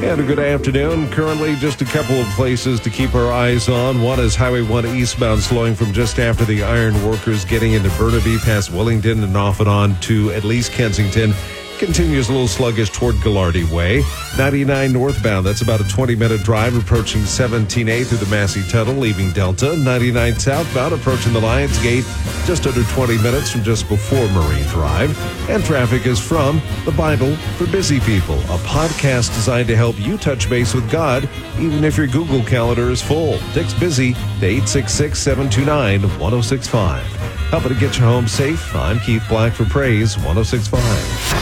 And a good afternoon. Currently, just a couple of places to keep our eyes on. One is Highway 1 eastbound, slowing from just after the Iron Workers, getting into Burnaby past Wellington and off and on to at least Kensington. Continues a little sluggish toward Gallardi Way. 99 northbound, that's about a 20-minute drive approaching 17A through the Massey Tunnel, leaving Delta. 99 southbound approaching the Lions Gate, just under 20 minutes from just before Marine Drive. And traffic is from The Bible for Busy People, a podcast designed to help you touch base with God, even if your Google Calendar is full. Text BUSY to 866-729-1065. Helping to get you home safe. I'm Keith Black for Praise 1065.